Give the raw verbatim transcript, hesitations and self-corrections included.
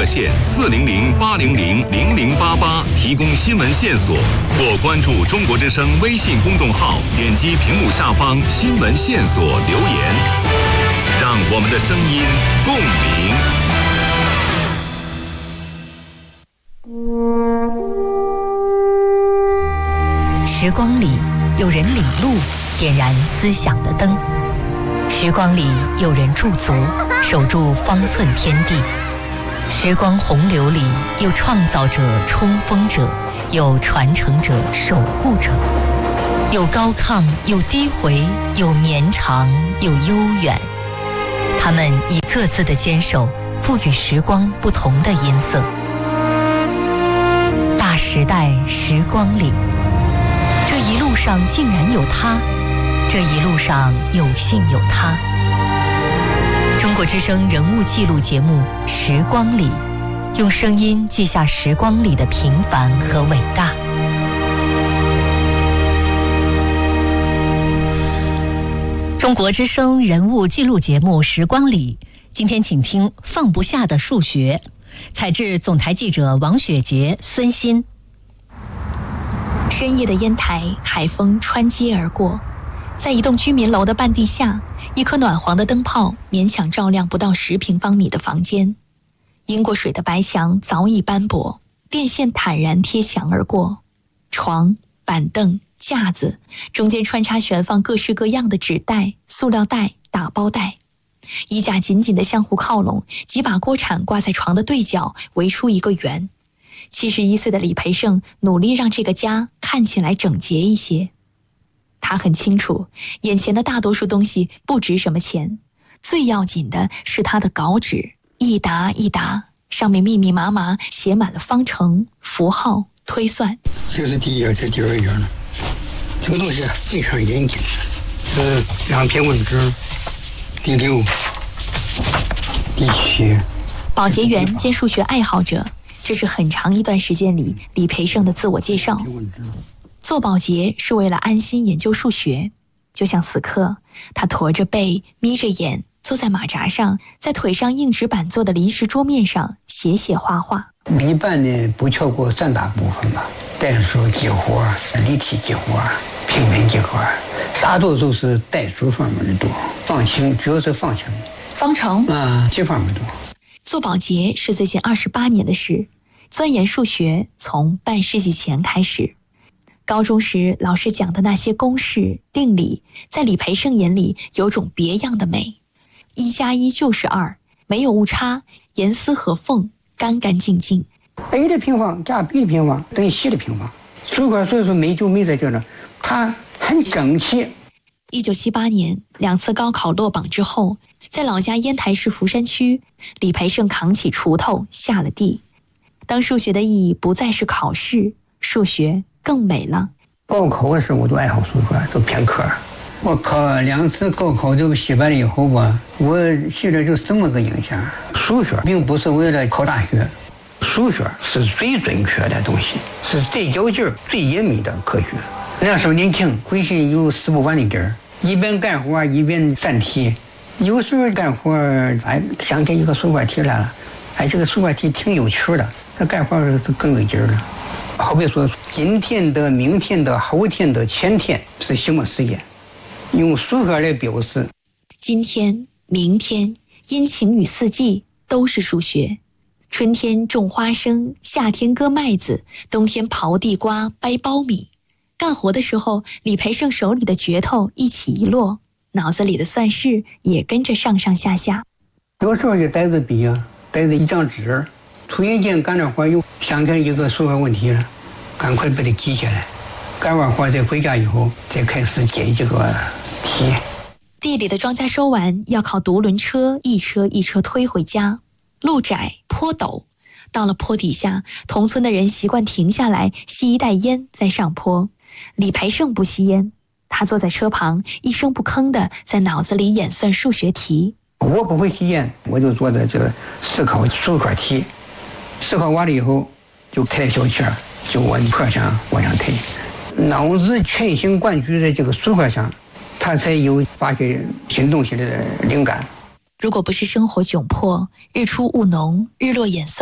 热线四零零八零零零零八八提供新闻线索，或关注中国之声微信公众号，点击屏幕下方新闻线索留言，让我们的声音共鸣。 时光里有人领路，点燃思想的灯；时光里有人驻足，守住方寸天地；时光洪流里有创造者、冲锋者，有传承者、守护者，有高亢，有低回，有绵长，有悠远。他们以各自的坚守，赋予时光不同的音色。大时代时光里，这一路上竟然有他，这一路上有幸有他。中国之声人物记录节目《时光里》，用声音记下时光里的平凡和伟大。 中国之声人物记录节目《时光里》，今天请听《放不下的数学》，采自总台记者王雪洁、孙鑫。 深夜的烟台，海风穿街而过，在一栋居民楼的半地下，一颗暖黄的灯泡勉强照亮不到十平方米的房间。阴过水的白墙早已斑驳，电线坦然贴墙而过，床、板凳、架子中间穿插悬放各式各样的纸袋、塑料袋、打包袋，衣架紧紧地相互靠拢，几把锅铲挂在床的对角，围出一个圆。七十一岁的李培盛努力让这个家看起来整洁一些。他很清楚，眼前的大多数东西不值什么钱，最要紧的是他的稿纸，一沓一沓，上面密密麻麻写满了方程、符号、推算。 这是第一页，这第二页了。这个东西非常严谨，这两篇文字，第六、第七。 保洁员兼数学爱好者，这是很长一段时间里李培盛的自我介绍。做保洁是为了安心研究数学，就像此刻，他驼着背，眯着眼，坐在马扎上，在腿上硬纸板做的临时桌面上写写画画。 一般呢不超过三大部分吧，代数几何、立体几何、平面几何，大多数是代数方面的多，方程主要是方程、 方程啊这方面多。 做保洁是最近二十八年的事，钻研数学从半世纪前开始。高中时老师讲的那些公式、定理，在李培盛眼里有种别样的美。一加一就是二，没有误差，严丝合缝，干干净净。 A 的平方加 B 的平方等于 C 的平方，数学所以说美就美在这呢，它很整齐。 一九七八年两次高考落榜之后，在老家烟台市福山区，李培盛扛起锄头下了地。当数学的意义不再是考试，数学更美了。 高考的时候我都爱好数学，都偏科。我考两次高考都失败了以后吧，我现在就这么个印象：数学并不是为了考大学，数学是最准确的东西，是最较劲儿、最严密的科学。那时候年轻，浑身有使不完的劲儿，一边干活一边算题。有时候干活，哎，想起一个数学题来了，哎，这个数学题挺有趣的，那干活就更有劲儿了。好比说，今天的、明天的、后天的、前天是什么时间？用数学来表示。 今天、明天、阴晴与四季都是数学。春天种花生，夏天割麦子，冬天刨地瓜、掰苞米。干活的时候，李培盛手里的镢头一起一落，脑子里的算式也跟着上上下下。 有时候就带着笔啊，带着一张纸，突然间干着活又想起来一个数学问题了，赶快把它记下来。干完活再回家以后，再开始解这个题。 地里的庄稼收完，要靠独轮车一车一车推回家。路窄坡陡，到了坡底下，同村的人习惯停下来吸一袋烟再上坡。李培盛不吸烟，他坐在车旁，一声不吭地在脑子里演算数学题。 我不会吸烟，我就坐在这个思考数学题，思考完了以后就抬小气儿，就往坡上往上推，脑子全神贯注在这个数学上，他才有发掘新东西的灵感。 如果不是生活窘迫，日出务农，日落演算。